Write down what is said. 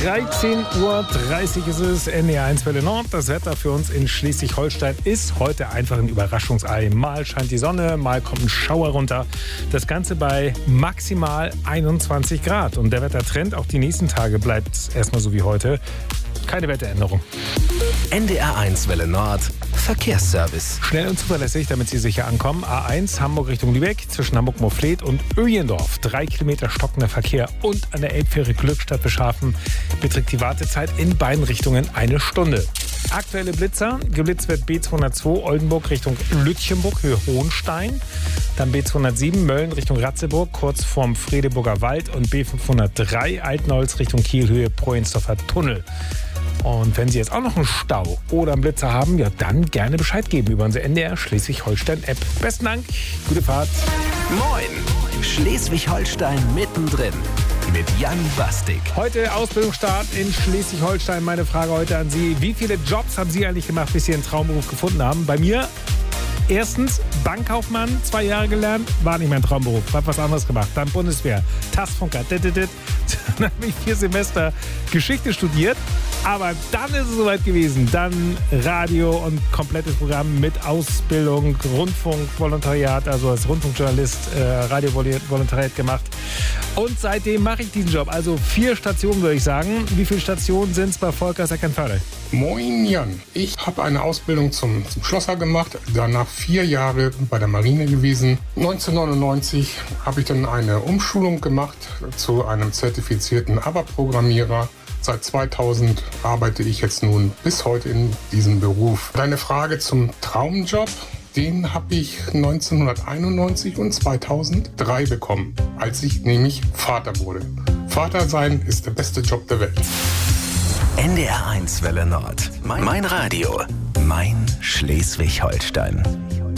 13:30 Uhr ist es, NDR 1 Welle Nord. Das Wetter für uns in Schleswig-Holstein ist heute einfach ein Überraschungsei. Mal scheint die Sonne, mal kommt ein Schauer runter. Das Ganze bei maximal 21 Grad. Und der Wettertrend auch die nächsten Tage bleibt erstmal so wie heute. Keine Wetteränderung. NDR 1 Welle Nord, Verkehrsservice. Schnell und zuverlässig, damit Sie sicher ankommen. A1 Hamburg Richtung Lübeck zwischen Hamburg-Moorfleet und Öjendorf. 3 Kilometer stockender Verkehr und an der Elbfähre Glückstadt Beschafen beträgt die Wartezeit in beiden Richtungen 1 Stunde. Aktuelle Blitzer. Geblitzt wird B202 Oldenburg Richtung Lütchenburg, Höhe Hohenstein. Dann B207 Mölln Richtung Ratzeburg, kurz vorm Fredeburger Wald. Und B503 Altenholz Richtung Kiel, Höhe Proensdorfer Tunnel. Und wenn Sie jetzt auch noch einen Stau oder einen Blitzer haben, ja, dann gerne Bescheid geben über unsere NDR Schleswig-Holstein-App. Besten Dank, gute Fahrt. Moin, Schleswig-Holstein mittendrin mit Jan Bastik. Heute Ausbildungsstart in Schleswig-Holstein. Meine Frage heute an Sie. Wie viele Jobs haben Sie eigentlich gemacht, bis Sie einen Traumberuf gefunden haben? Bei mir erstens Bankkaufmann, 2 Jahre gelernt, war nicht mein Traumberuf, habe was anderes gemacht. Dann Bundeswehr, Tastfunker, dann habe ich 4 Semester Geschichte studiert. Aber dann ist es soweit gewesen. Dann Radio und komplettes Programm mit Ausbildung, Rundfunk, Volontariat, also als Rundfunkjournalist Radio-Volontariat gemacht. Und seitdem mache ich diesen Job. Also 4 Stationen, würde ich sagen. Wie viele Stationen sind es bei Volker Eckernförde? Moin Jan, ich habe eine Ausbildung zum Schlosser gemacht, danach 4 Jahre bei der Marine gewesen. 1999 habe ich dann eine Umschulung gemacht zu einem zertifizierten ABAP-Programmierer. Seit 2000 arbeite ich jetzt nun bis heute in diesem Beruf. Deine Frage zum Traumjob, den habe ich 1991 und 2003 bekommen, als ich nämlich Vater wurde. Vater sein ist der beste Job der Welt. NDR 1 Welle Nord. Mein Radio. Mein Schleswig-Holstein.